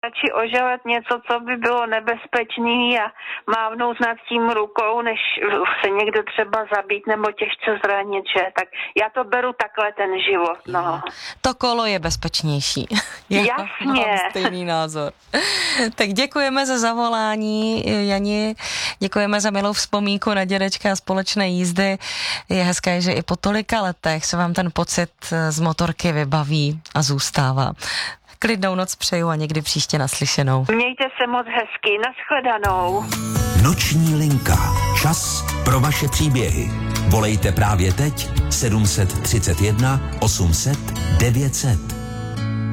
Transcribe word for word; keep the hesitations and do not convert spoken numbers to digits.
radši oželet něco, co by bylo nebezpečný a mávnout nad tím rukou, než se někdo třeba zabít nebo těžce zranit, že? Tak já to beru takhle ten život, no. To kolo je bezpečnější. Jasně. Mám stejný názor. Tak děkujeme za zavolání, Jani, děkujeme za milou vzpomínku na dědečka a společné jízdy. Je hezké, že i po tolika letech se vám ten pocit z motorky vybaví a zůstává. Klidnou noc přeju a někdy příště naslyšenou. Mějte se moc hezky, nashledanou. Noční linka. Čas pro vaše příběhy. Volejte právě teď sedm set třicet jedna osm set devět set.